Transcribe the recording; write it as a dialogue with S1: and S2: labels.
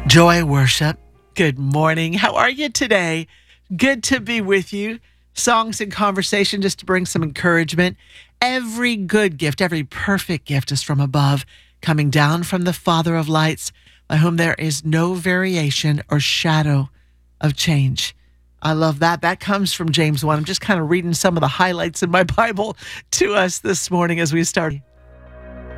S1: Joy Worship, good morning. How are you today? Good to be with you. Songs and conversation just to bring some encouragement. Every good gift, every perfect gift is from above, coming down from the Father of lights, by whom there is no variation or shadow of change. I love that. That comes from James 1. I'm just kind of reading some of the highlights in my Bible to us this morning as we start.